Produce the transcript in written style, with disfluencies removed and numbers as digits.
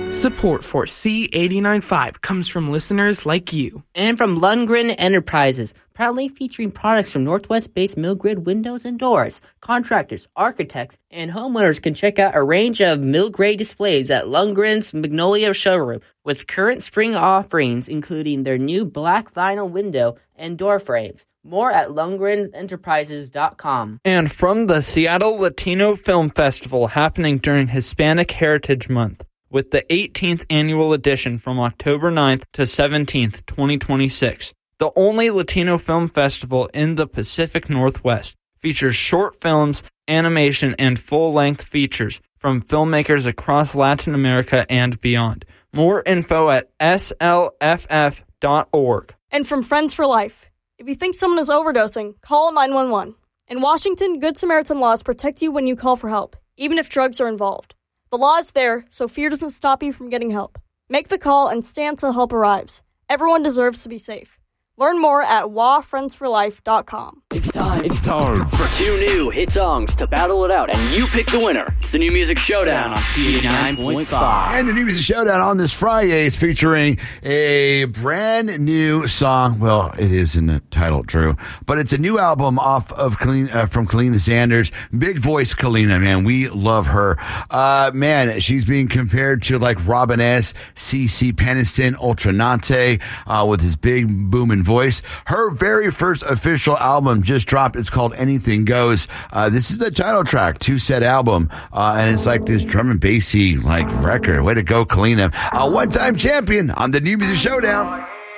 Support for C895 comes from listeners like you. And from Lundgren Enterprises, proudly featuring products from Northwest-based Milgrid windows and doors. Contractors, architects, and homeowners can check out a range of Milgray displays at Lundgren's Magnolia showroom with current spring offerings, including their new black vinyl window and door frames. More at LundgrenEnterprises.com. And from the Seattle Latino Film Festival happening during Hispanic Heritage Month, with the 18th annual edition from October 9th to 17th, 2026. The only Latino film festival in the Pacific Northwest features short films, animation, and full-length features from filmmakers across Latin America and beyond. More info at slff.org. And from Friends for Life, if you think someone is overdosing, call 911. In Washington, Good Samaritan laws protect you when you call for help, even if drugs are involved. The law is there, so fear doesn't stop you from getting help. Make the call and stay until help arrives. Everyone deserves to be safe. Learn more at wafriendsforlife.com. It's time for two new hit songs to battle it out, and you pick the winner. It's the New Music Showdown on C89.5. And the New Music Showdown on this Friday is featuring a brand new song. Well, it is in the title, Drew, but it's a new album off of from Kalina Sanders. Big voice Kalina, man. We love her. Man, she's being compared to like Robin S., CeCe Peniston, Ultranate, with his big booming voice. Her very first official album just dropped. It's called Anything Goes. This is the title track to said album, and it's like this drum and bassy like record. Way to go, Kalina. A one-time champion on the New Music Showdown.